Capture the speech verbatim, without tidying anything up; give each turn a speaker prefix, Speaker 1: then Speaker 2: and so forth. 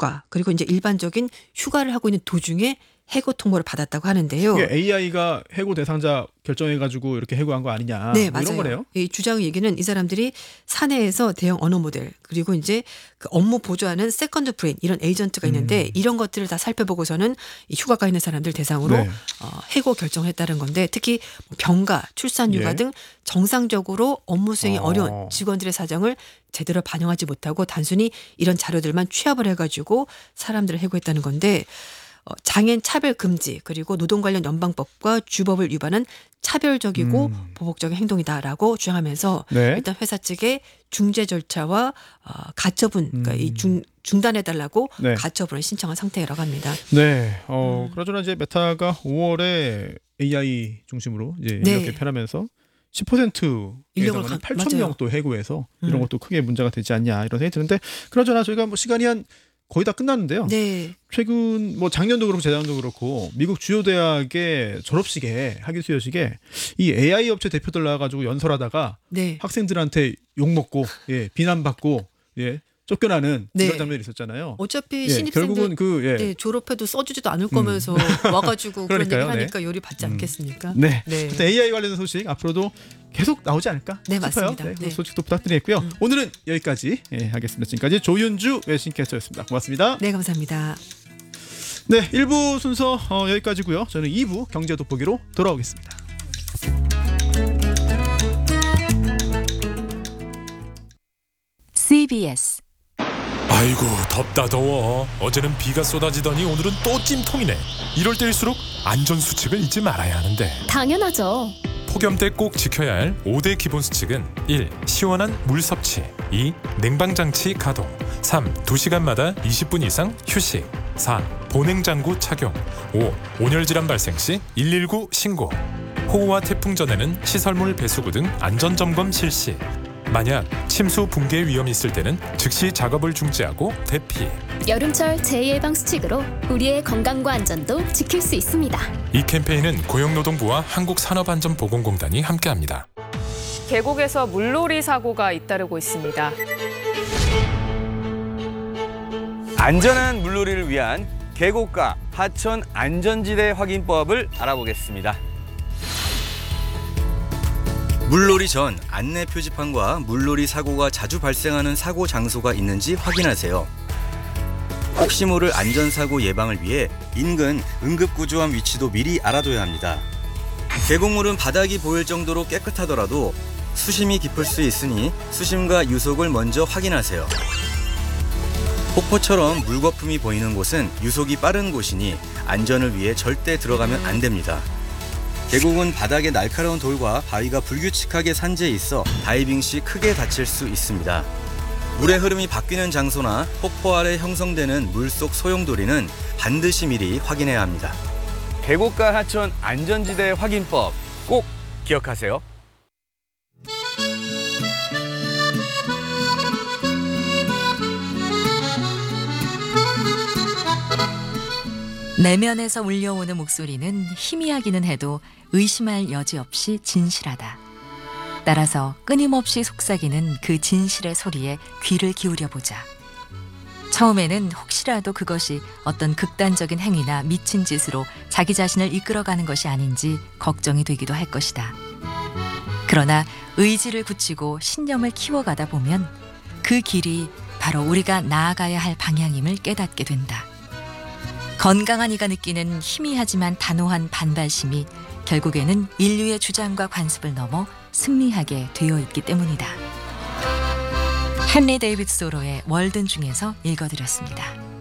Speaker 1: 휴가 그리고 이제 일반적인 휴가를 하고 있는 도중에 해고 통보를 받았다고 하는데요.
Speaker 2: 에이아이가 해고 대상자 결정해가지고 이렇게 해고한 거 아니냐.
Speaker 1: 네,
Speaker 2: 뭐
Speaker 1: 맞아요.
Speaker 2: 이런 거네요.
Speaker 1: 이 주장 얘기는 이 사람들이 사내에서 대형 언어 모델 그리고 이제 그 업무 보조하는 세컨드 브레인 이런 에이전트가 있는데 음. 이런 것들을 다 살펴보고서는 이 휴가가 있는 사람들 대상으로 네. 어, 해고 결정을 했다는 건데 특히 병가, 출산휴가 예. 등 정상적으로 업무 수행이 어. 어려운 직원들의 사정을 제대로 반영하지 못하고 단순히 이런 자료들만 취합을 해가지고 사람들을 해고했다는 건데 어, 장애인 차별 금지 그리고 노동 관련 연방법과 주법을 위반한 차별적이고 음. 보복적인 행동이다라고 주장하면서 네. 일단 회사 측에 중재 절차와 어, 가처분 음. 그러니까 이 중, 중단해달라고 네. 가처분을 신청한 상태라고 합니다.
Speaker 2: 네, 어, 음. 그러나 이제 메타가 오월에 에이아이 중심으로 이제 인력 네. 개편하면서 십 퍼센트 인력을 팔천 명 또 해고해서 음. 이런 것도 크게 문제가 되지 않냐 이런 생각이 드는데 그러잖아 저희가 뭐 시간이 한 거의 다 끝났는데요. 네. 최근 뭐 작년도 그렇고 재작년도 그렇고 미국 주요 대학의 졸업식에 학위 수여식에 이 에이아이 업체 대표들 나와가지고 연설하다가 네. 학생들한테 욕 먹고 예, 비난받고 예. 쫓겨나는 네. 이런 장면이 있었잖아요.
Speaker 1: 어차피
Speaker 2: 예,
Speaker 1: 신입생들
Speaker 2: 결국은 그 예.
Speaker 1: 네, 졸업해도 써주지도 않을 거면서 음. 와가지고 그런 얘기 하니까 네. 요리 받지 않겠습니까?
Speaker 2: 음. 네. 네. 에이아이 관련된 소식 앞으로도 계속 나오지 않을까
Speaker 1: 네,
Speaker 2: 싶어요.
Speaker 1: 맞습니다.
Speaker 2: 네,
Speaker 1: 네.
Speaker 2: 소식도 부탁드리겠고요. 음. 오늘은 여기까지 예, 하겠습니다. 지금까지 조윤주 외신캐스터였습니다. 고맙습니다.
Speaker 1: 네, 감사합니다.
Speaker 2: 네, 일 부 순서 어, 여기까지고요. 저는 이 부 경제 돋보기로 돌아오겠습니다.
Speaker 3: 씨비에스
Speaker 4: 아이고 덥다 더워. 어제는 비가 쏟아지더니 오늘은 또 찜통이네. 이럴 때일수록 안전수칙을 잊지 말아야 하는데.
Speaker 3: 당연하죠.
Speaker 4: 폭염 때 꼭 지켜야 할 오 대 기본 수칙은 일. 시원한 물 섭취, 이. 냉방장치 가동, 삼. 두 시간마다 이십 분 이상 휴식, 사. 보냉장구 착용, 오. 온열질환 발생 시 일일구 신고. 호우와 태풍 전에는 시설물 배수구 등 안전점검 실시. 만약 침수 붕괴 위험이 있을 때는 즉시 작업을 중지하고 대피.
Speaker 3: 여름철 재예방 수칙으로 우리의 건강과 안전도 지킬 수 있습니다.
Speaker 4: 이 캠페인은 고용노동부와 한국산업안전보건공단이 함께합니다.
Speaker 5: 계곡에서 물놀이 사고가 잇따르고 있습니다.
Speaker 6: 안전한 물놀이를 위한 계곡과 하천 안전지대 확인법을 알아보겠습니다. 물놀이 전 안내 표지판과 물놀이 사고가 자주 발생하는 사고 장소가 있는지 확인하세요. 혹시 모를 안전사고 예방을 위해 인근 응급구조함 위치도 미리 알아둬야 합니다. 계곡물은 바닥이 보일 정도로 깨끗하더라도 수심이 깊을 수 있으니 수심과 유속을 먼저 확인하세요. 폭포처럼 물거품이 보이는 곳은 유속이 빠른 곳이니 안전을 위해 절대 들어가면 안 됩니다. 계곡은 바닥에 날카로운 돌과 바위가 불규칙하게 산재해 있어 다이빙 시 크게 다칠 수 있습니다. 물의 흐름이 바뀌는 장소나 폭포 아래 형성되는 물속 소용돌이는 반드시 미리 확인해야 합니다. 계곡과 하천 안전지대 확인법 꼭 기억하세요.
Speaker 7: 내면에서 울려오는 목소리는 희미하기는 해도 의심할 여지 없이 진실하다. 따라서 끊임없이 속삭이는 그 진실의 소리에 귀를 기울여보자. 처음에는 혹시라도 그것이 어떤 극단적인 행위나 미친 짓으로 자기 자신을 이끌어가는 것이 아닌지 걱정이 되기도 할 것이다. 그러나 의지를 굳히고 신념을 키워가다 보면 그 길이 바로 우리가 나아가야 할 방향임을 깨닫게 된다. 건강한 이가 느끼는 희미하지만 단호한 반발심이 결국에는 인류의 주장과 관습을 넘어 승리하게 되어 있기 때문이다. 헨리 데이비드 소로의 월든 중에서 읽어드렸습니다.